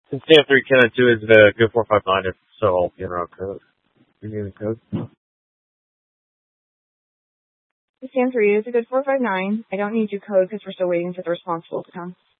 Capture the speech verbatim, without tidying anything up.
And stand three ten two is the good four five nine. So I'll get around code. You need the code? Stand three is a good four five nine. I don't need your code because we're still waiting for the responsible to come.